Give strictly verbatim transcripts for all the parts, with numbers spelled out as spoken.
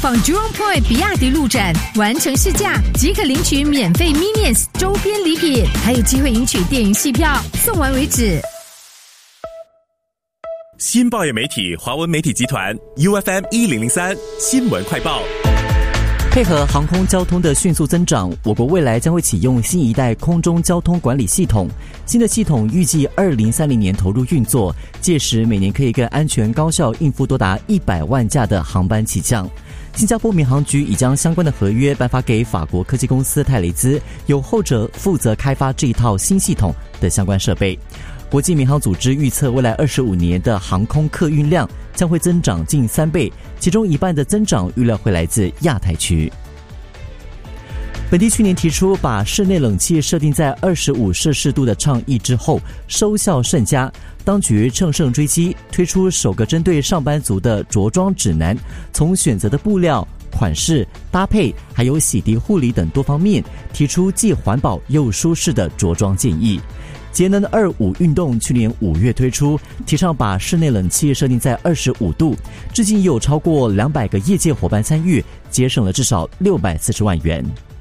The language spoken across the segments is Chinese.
访 Jurong Point 比亚迪路展，完成试驾即可领取免费 Minions 周边礼品，还有机会赢取电影戏票，送完为止。 新报业媒体华文媒体集团 U F M 一零零三新闻快报。 配合航空交通的迅速增长，我国未来将会启用新一代空中交通管理系统。新的系统预计二零三零年投入运作，届时每年可以更安全高效应付多达一百万架的航班起降。新加坡民航局已将相关的合约颁发给法国科技公司泰雷兹，由后者负责开发这一套新系统的相关设备。国际民航组织预测，未来二十五年的航空客运量将会增长近三倍，其中一半的增长预料会来自亚太区。本地去年提出把室内冷气设定在二十五摄氏度的倡议之后，收效甚佳。当局乘胜追击，推出首个针对上班族的着装指南，从选择的布料、款式、搭配，还有洗涤护理等多方面，提出既环保又舒适的着装建议。节能二五运动去年五月推出，提倡把室内冷气设定在二十五度，至今已有超过两百个业界伙伴参与，节省了至少六百四十万元。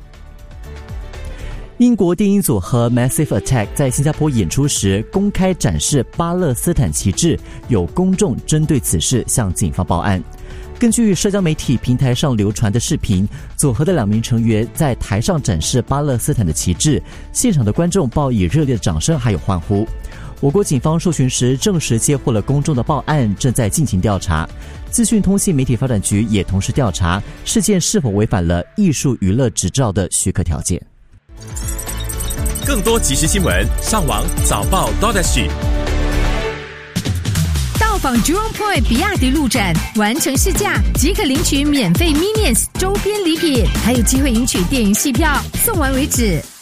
英国电影组合 Massive Attack 在新加坡演出时公开展示巴勒斯坦旗帜，有公众针对此事向警方报案。根据社交媒体平台上流传的视频，组合的两名成员在台上展示巴勒斯坦的旗帜，现场的观众报以热烈的掌声还有欢呼。我国警方受询时证实接获了公众的报案，正在进行调查。资讯通信媒体发展局也同时调查事件是否违反了艺术娱乐执照的许可条件。 更多即时新闻，上网早报 .sg。 到访 Jurong Point 比亚迪路展，完成试驾即可领取免费 Minions 周边礼品，还有机会赢取电影戏票，送完为止。